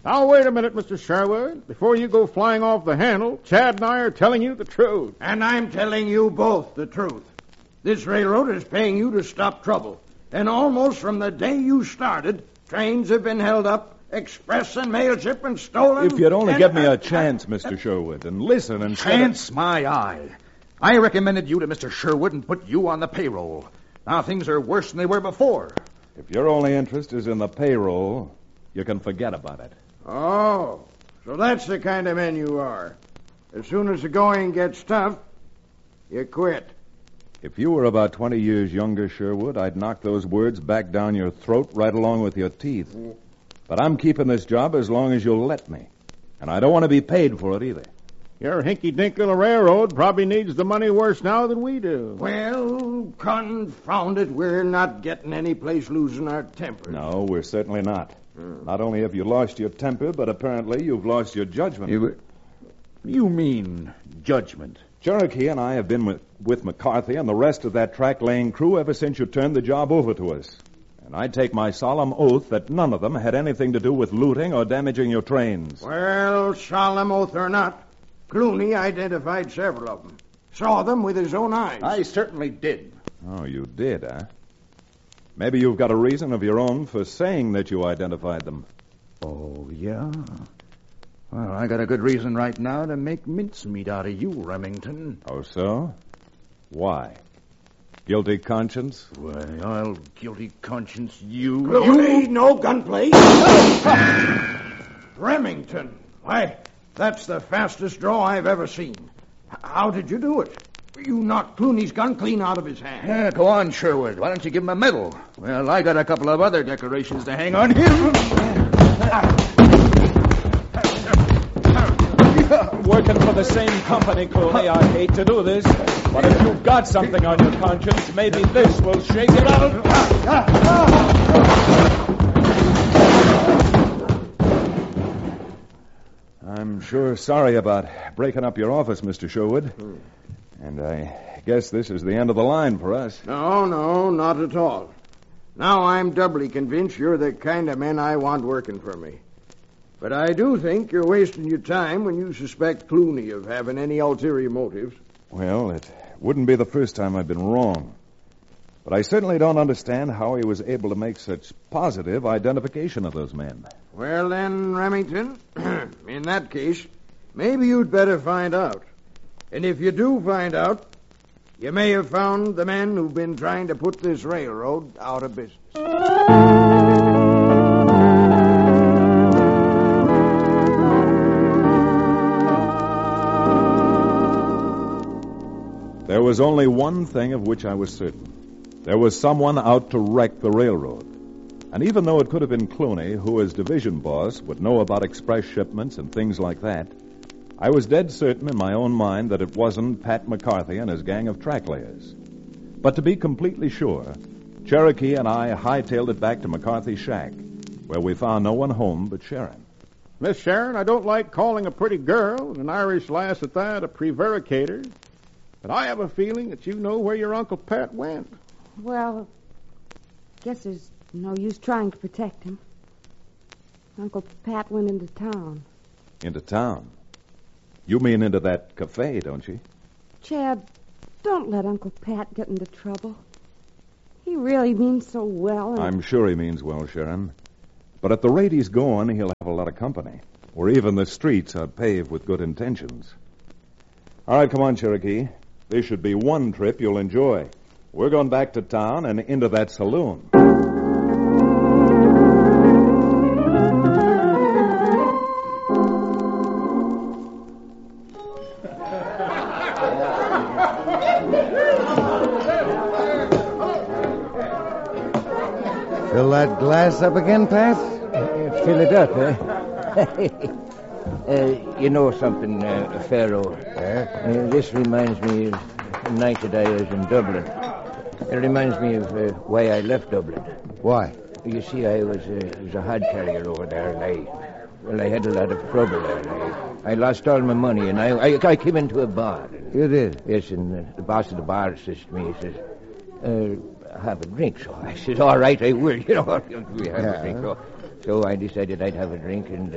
Now, wait a minute, Mr. Sherwood. Before you go flying off the handle, Chad and I are telling you the truth. And I'm telling you both the truth. This railroad is paying you to stop trouble. And almost from the day you started, trains have been held up, express and mail shipments stolen. If you'd only give me a chance, Mr. Sherwood, and listen and... Chance, my eye. I recommended you to Mr. Sherwood and put you on the payroll. Now things are worse than they were before. If your only interest is in the payroll, you can forget about it. Oh, so that's the kind of men you are. As soon as the going gets tough, you quit. If you were about 20 years younger, Sherwood, I'd knock those words back down your throat right along with your teeth. But I'm keeping this job as long as you'll let me. And I don't want to be paid for it either. Your hinky-dink little railroad probably needs the money worse now than we do. Well, confound it, we're not getting any place losing our temper. No, we're certainly not. Not only have you lost your temper, but apparently you've lost your judgment. You mean judgment? Cherokee and I have been with McCarthy and the rest of that track-laying crew ever since you turned the job over to us. And I take my solemn oath that none of them had anything to do with looting or damaging your trains. Well, solemn oath or not, Clooney identified several of them. Saw them with his own eyes. I certainly did. Oh, you did, huh? Maybe you've got a reason of your own for saying that you identified them. Oh, yeah? Well, I got a good reason right now to make mincemeat out of you, Remington. Oh, so? Why? Guilty conscience? Why, I'll guilty conscience you. Clooney, no gunplay. Remington. Why, that's the fastest draw I've ever seen. How did you do it? You knocked Clooney's gun clean out of his hand. Yeah, go on, Sherwood. Why don't you give him a medal? Well, I got a couple of other decorations to hang on him. Working for the same company, Clooney. I hate to do this, but if you've got something on your conscience, maybe this will shake it out. I'm sure sorry about breaking up your office, Mr. Sherwood. And I guess this is the end of the line for us. No, not at all. Now I'm doubly convinced you're the kind of men I want working for me. But I do think you're wasting your time when you suspect Clooney of having any ulterior motives. Well, it wouldn't be the first time I've been wrong. But I certainly don't understand how he was able to make such positive identification of those men. Well then, Remington, in that case, maybe you'd better find out. And if you do find out, you may have found the men who've been trying to put this railroad out of business. There was only one thing of which I was certain. There was someone out to wreck the railroad. And even though it could have been Clooney, who as division boss would know about express shipments and things like that, I was dead certain in my own mind that it wasn't Pat McCarthy and his gang of tracklayers. But to be completely sure, Cherokee and I hightailed it back to McCarthy's shack, where we found no one home but Sharon. Miss Sharon, I don't like calling a pretty girl, an Irish lass at that, a prevaricator. But I have a feeling that you know where your Uncle Pat went. Well, guess there's no use trying to protect him. Uncle Pat went into town. Into town? You mean into that cafe, don't you? Chad, don't let Uncle Pat get into trouble. He really means so well. I'm sure he means well, Sharon. But at the rate he's going, he'll have a lot of company. Or even the streets are paved with good intentions. All right, come on, Cherokee. This should be one trip you'll enjoy. We're going back to town and into that saloon. Fill that glass up again, Pat? Fill it up, you know something, Pharaoh. This reminds me of the night that I was in Dublin. It reminds me of why I left Dublin. Why? You see, I was a hod carrier over there, and I had a lot of trouble there. I lost all my money, and I came into a bar. You did? Yes, and the boss of the bar says to me, he says, have a drink. So I said, all right, I will. We have a drink. So So I decided I'd have a drink, and,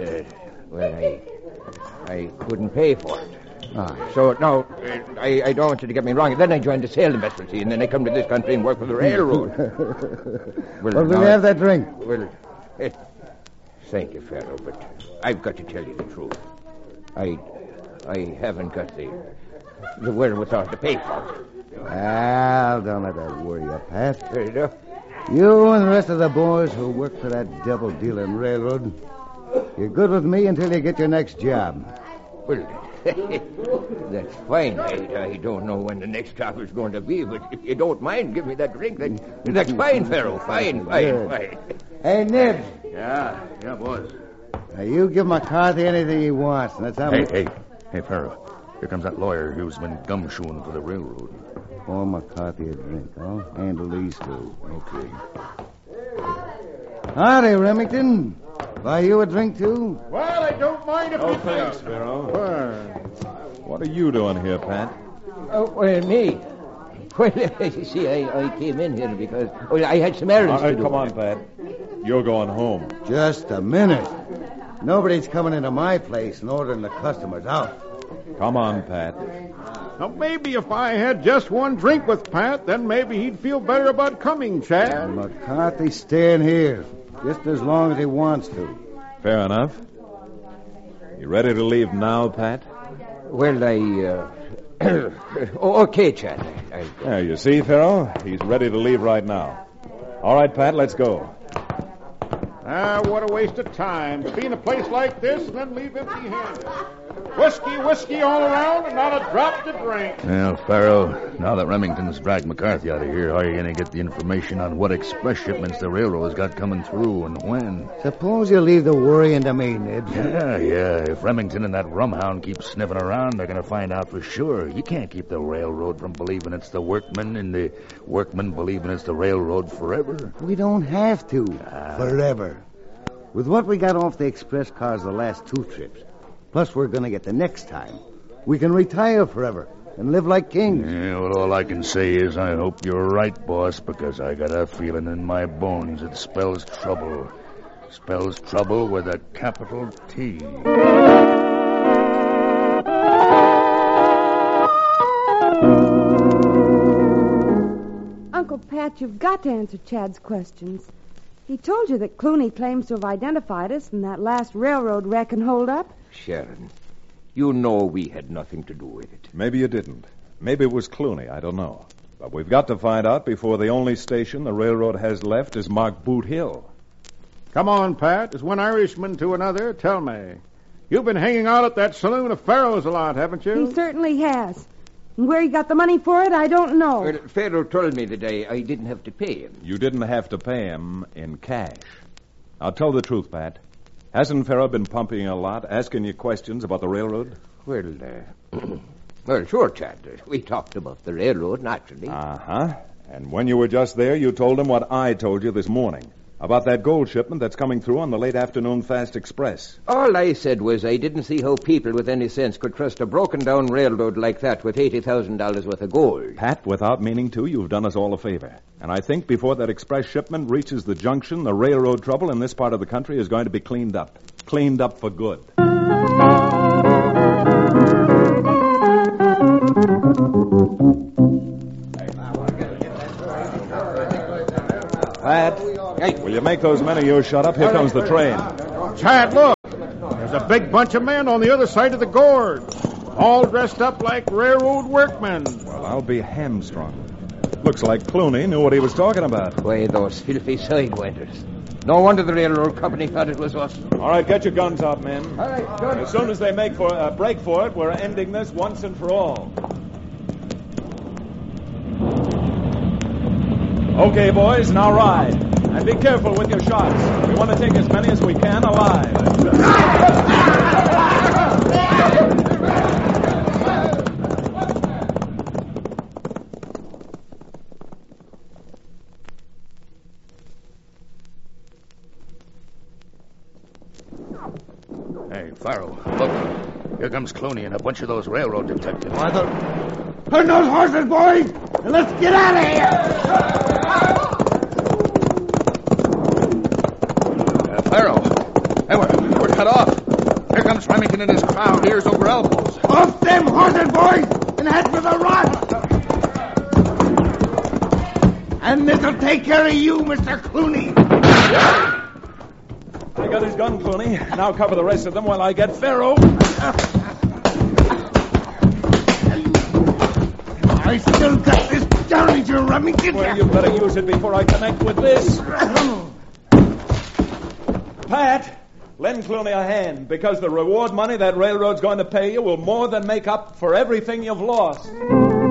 I couldn't pay for it. So now, I don't want you to get me wrong. Then I joined the sailing vessel, see, and then I come to this country and work for the railroad. Well, will you have that drink? Well, thank you, Pharaoh, but I've got to tell you the truth. I haven't got the wherewithal to pay for it. Well, don't let that worry you, Pat. Fair enough. You and the rest of the boys who work for that devil-dealing railroad, you're good with me until you get your next job. Well, that's fine. I don't know when the next job is going to be, but if you don't mind, give me that drink. That's fine, Pharaoh. Fine. Hey, Nibs. Yeah, boys. Now, you give McCarthy anything he wants, and that's how Hey, Pharaoh. Here comes that lawyer who's been gumshoeing for the railroad. Pour McCarthy a drink. I'll handle these two. Okay. Howdy, Remington. Buy you a drink, too? Well, I don't mind if you Thanks, do. Pharaoh. Well, What are you doing here, Pat? Oh, me? Well, you see, I came in here because I had some errands to do. Come on, Pat. You're going home. Just a minute. Nobody's coming into my place and ordering the customers out. Come on, Pat. now maybe if I had just one drink with Pat, then maybe he'd feel better about coming, Chad. McCarthy's staying here just as long as he wants to. Fair enough. You ready to leave now, Pat? Well, okay, Chad. Yeah, you see, Pharaoh? He's ready to leave right now. All right, Pat, let's go. What a waste of time. To be in a place like this and then leave empty-handed. Whiskey all around and not a drop to drink. Well, Pharaoh, now that Remington's dragged McCarthy out of here, how are you going to get the information on what express shipments the railroad's got coming through and when? Suppose you leave the worrying to me, Nibs. Yeah. If Remington and that rumhound keep sniffing around, they're going to find out for sure. You can't keep the railroad from believing it's the workmen and the workmen believing it's the railroad forever. We don't have to. Forever. With what we got off the express cars the last 2 trips, plus we're going to get the next time, we can retire forever and live like kings. Yeah, well, all I can say is I hope you're right, boss, because I got a feeling in my bones it spells trouble. Spells trouble with a capital T. Uncle Pat, you've got to answer Chad's questions. He told you that Clooney claims to have identified us in that last railroad wreck and hold-up. Sharon, you know we had nothing to do with it. Maybe you didn't. Maybe it was Clooney. I don't know. But we've got to find out before the only station the railroad has left is marked Boot Hill. Come on, Pat. As one Irishman to another, tell me. You've been hanging out at that saloon of Pharaoh's a lot, haven't you? He certainly has. And where he got the money for it, I don't know. Well, Pharaoh told me that I didn't have to pay him. You didn't have to pay him in cash. Now, tell the truth, Pat. Hasn't Pharaoh been pumping you a lot, asking you questions about the railroad? Well, well, sure, Chad. We talked about the railroad, naturally. Uh-huh. And when you were just there, you told him what I told you this morning. About that gold shipment that's coming through on the late afternoon fast express. All I said was I didn't see how people with any sense could trust a broken-down railroad like that with $80,000 worth of gold. Pat, without meaning to, you've done us all a favor. And I think before that express shipment reaches the junction, the railroad trouble in this part of the country is going to be cleaned up. Cleaned up for good. Pat, will you make those men of yours shut up? Here comes the train. Chad, look. There's a big bunch of men on the other side of the gorge, all dressed up like railroad workmen. Well, I'll be hamstrung. Looks like Clooney knew what he was talking about. Why, those filthy sidewinders. No wonder the railroad company thought it was us. All right, get your guns out, men. All right, good. As soon as they make for break for it, we're ending this once and for all. Okay, boys, now ride. And be careful with your shots. We want to take as many as we can alive. Hey, Pharaoh, look. Here comes Clooney and a bunch of those railroad detectives. Turn those horses, boys, and let's get out of here. Pharaoh, cut off. Here comes Remington and his crowd, ears over elbows. Off them horses, boys, and head for the rock. And this'll take care of you, Mr. Clooney. I got his gun, Clooney. Now cover the rest of them while I get Pharaoh. I still got this Derringer, Remington. Well, you better use it before I connect with this. Pat, lend Clooney a hand, because the reward money that railroad's going to pay you will more than make up for everything you've lost.